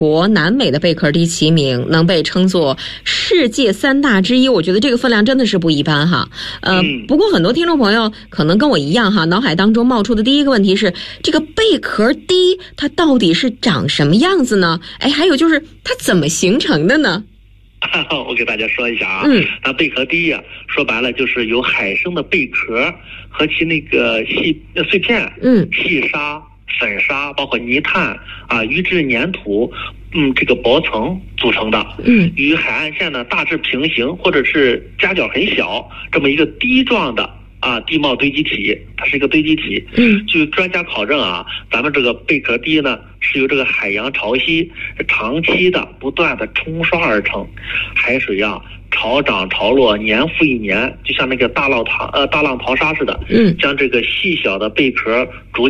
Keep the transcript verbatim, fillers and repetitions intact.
国、南美的贝壳低齐名，能被称作世界三大之一。我觉得这个分量真的是不一般哈。呃， 嗯、 不过很多听众朋友可能跟我一样哈，脑海当中冒出的第一个问题是，这个贝壳低它到底是长什么样子呢？哎，还有就是它怎么形成的呢？ 我给大家说一下啊， 嗯， 那贝壳低呀、啊，说白了就是由海生的贝壳和其那个细碎片， 嗯， 细沙、粉沙，包括泥炭啊、鱼质粘土，嗯，这个薄层组成的， 嗯， 与海岸线呢大致平行，或者是夹角很小，这么一个滴状的啊地貌堆积体，它是一个堆积体。 嗯， 据专家考证啊，咱们这个贝壳低呢是由这个海洋潮汐长期的不断的冲刷而成，海水啊潮涨潮落，年复一年，就像那个大浪淘呃大浪淘沙似的， 嗯， 将这个细小的贝壳逐